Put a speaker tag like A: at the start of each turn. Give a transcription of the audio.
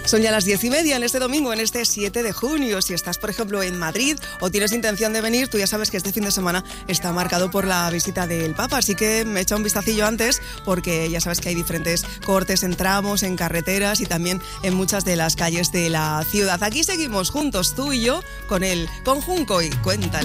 A: Son ya las 10:30 en este domingo, en este 7 de junio. Si estás, por ejemplo, en Madrid o tienes intención de venir, tú ya sabes que este fin de semana está marcado por la visita del Papa. Así que me echa un vistacillo antes porque ya sabes que hay diferentes cortes en tramos, en carreteras y también en muchas de las calles de la ciudad. Aquí seguimos juntos, tú y yo, con Junco y cuéntale.